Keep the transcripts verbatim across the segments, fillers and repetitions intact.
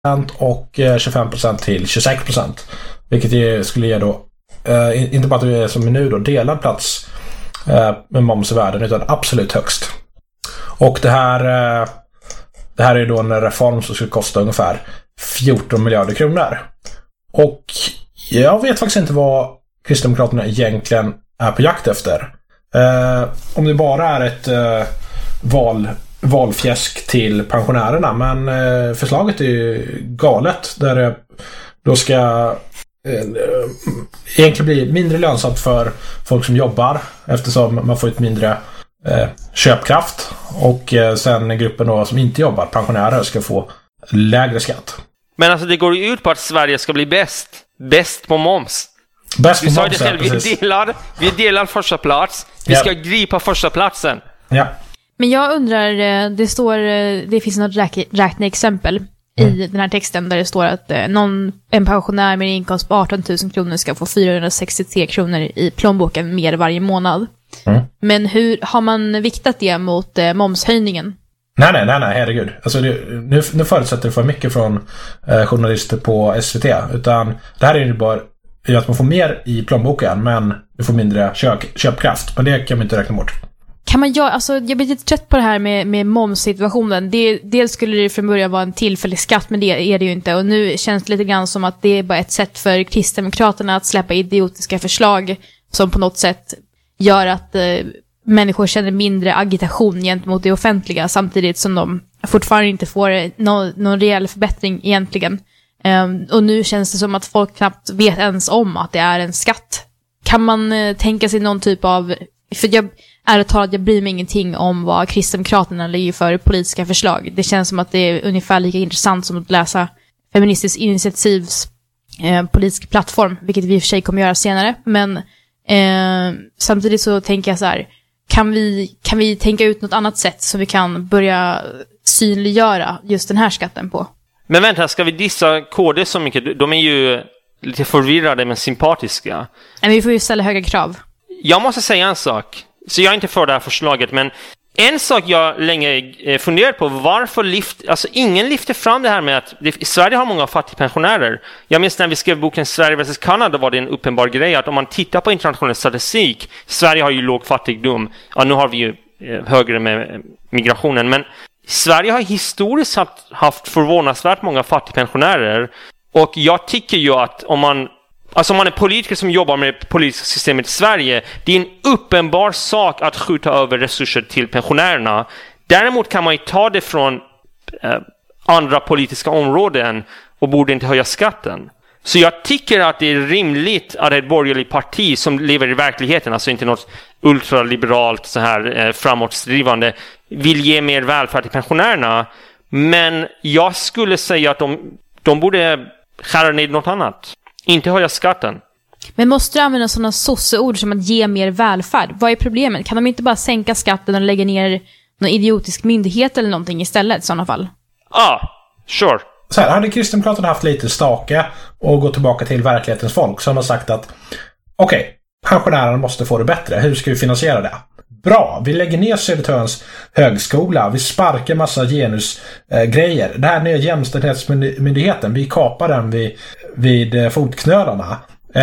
och tjugofem procent till tjugosex procent. Vilket ju skulle ge då eh, inte bara att det är som nu då delad plats eh, med moms i världen, utan absolut högst. Och det här eh, det här är då en reform som skulle kosta ungefär fjorton miljarder kronor. Och jag vet faktiskt inte vad Kristdemokraterna egentligen är på jakt efter. Eh, om det bara är ett eh, val, valfjäsk till pensionärerna. Men eh, förslaget är ju galet. Där det då ska eh, egentligen bli mindre lönsamt för folk som jobbar. Eftersom man får ett mindre eh, köpkraft. Och eh, sen gruppen då som inte jobbar, pensionärer, ska få lägre skatt. Men alltså det går ju ut på att Sverige ska bli bäst. Bäst på moms. Bäst på vi sa moms, det själv, ja, vi delar, vi delar första plats. Vi ja. ska gripa första platsen. Ja. Men jag undrar, det står, det finns något räk- räkneexempel mm. i den här texten där det står att någon, en pensionär med en inkomst på arton tusen kronor ska få fyrahundrasextiotre kronor i plånboken mer varje månad. Mm. Men hur har man viktat det mot eh, momshöjningen? Nej, nej, nej, nej, herregud. Alltså det, nu, nu förutsätter det för mycket från eh, journalister på S V T. Utan det här är ju bara att man får mer i plånboken, men du får mindre köp, köpkraft. Men det kan man inte räkna bort. Kan man göra, alltså jag blir lite trött på det här med, med momssituationen. Det, dels skulle det från början vara en tillfällig skatt, men det är det ju inte. Och nu känns det lite grann som att det är bara ett sätt för Kristdemokraterna att släppa idiotiska förslag som på något sätt gör att eh, människor känner mindre agitation gentemot det offentliga, samtidigt som de fortfarande inte får no, någon rejäl förbättring egentligen. Um, och nu känns det som att folk knappt vet ens om att det är en skatt. Kan man uh, tänka sig någon typ av... För jag ärligt talat, jag bryr mig ingenting om vad Kristdemokraterna lägger för politiska förslag. Det känns som att det är ungefär lika intressant som att läsa Feministiskt initiativs eh, politisk plattform, vilket vi i och för sig kommer göra senare. Men eh, samtidigt så tänker jag så här, kan vi, kan vi tänka ut något annat sätt som vi kan börja synliggöra just den här skatten på? Men vänta, ska vi dissa K D så mycket? De är ju lite förvirrade men sympatiska. Men vi får ju ställa höga krav. Jag måste säga en sak. Så jag är inte för det här förslaget, men en sak jag länge funderat på, varför lyft, alltså ingen lyfter fram det här med att det, Sverige har många fattigpensionärer. Jag minns när vi skrev boken Sverige versus Kanada var det en uppenbar grej att om man tittar på internationell statistik, Sverige har ju låg fattigdom. Ja, nu har vi ju högre med migrationen, men Sverige har historiskt haft, haft förvånansvärt många fattigpensionärer. Och jag tycker ju att om man Alltså om man är politiker som jobbar med det politiska systemet i Sverige, det är en uppenbar sak att skjuta över resurser till pensionärerna. Däremot kan man ju ta det från eh, andra politiska områden och borde inte höja skatten. Så jag tycker att det är rimligt att ett borgerligt parti som lever i verkligheten, alltså inte något ultraliberalt så här eh, framåtdrivande, vill ge mer välfärd till pensionärerna. Men jag skulle säga att de, de borde skära ner något annat. Inte höja skatten. Men måste du använda sådana sosseord som att ge mer välfärd? Vad är problemet? Kan de inte bara sänka skatten och lägga ner någon idiotisk myndighet eller någonting istället i sådana fall? Ja, ah, sure. Så här, hade Kristdemokraterna haft lite stake och gå tillbaka till verklighetens folk som har sagt att okej, okay, pensionärerna måste få det bättre. Hur ska vi finansiera det? Bra, vi lägger ner Södertörns högskola. Vi sparkar massa genusgrejer. Eh, det här nya jämställdhetsmyndigheten, vi kapar den vid, vid eh, fotknölarna.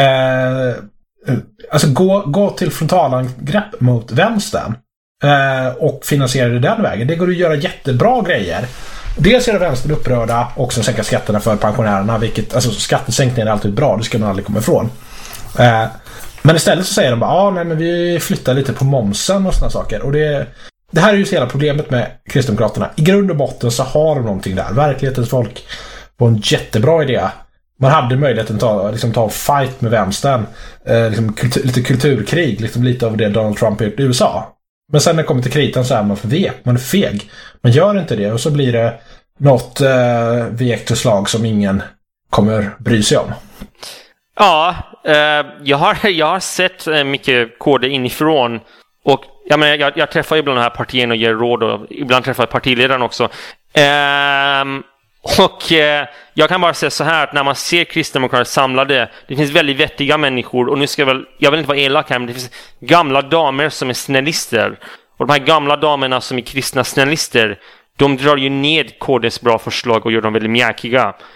Eh, alltså gå, gå till frontalangrepp mot vänstern eh, och finansiera det den vägen. Det går att göra jättebra grejer. Dels är det vänstern upprörda och sen sänka skatterna för pensionärerna, vilket, alltså skattesänkningar är alltid bra, det ska man aldrig komma ifrån. Eh, Men istället så säger de bara, ah, nej, men vi flyttar lite på momsen och såna saker. Och det, det här är ju så hela problemet med Kristdemokraterna. I grund och botten så har de någonting där. Verklighetens folk var en jättebra idé. Man hade möjligheten att ta, liksom, ta en fight med vänstern. Eh, liksom, kultur, lite kulturkrig, liksom, lite av det Donald Trump gjort i U S A. Men sen när det kommer till kritan så är man för vek. Man är feg. Man gör inte det och så blir det något eh, vekt förslag som ingen kommer bry sig om. Ja, eh, jag, har, jag har sett eh, mycket K D inifrån och jag, menar, jag, jag träffar ibland de här partierna och ger råd och ibland träffar jag partiledaren också. Eh, och eh, jag kan bara säga så här att när man ser Kristdemokrater samlade, det finns väldigt vettiga människor och nu ska jag väl, jag vill inte vara elak här, men det finns gamla damer som är snällister och de här gamla damerna som är kristna snällister, de drar ju ned KDs bra förslag och gör dem väldigt mjäkiga.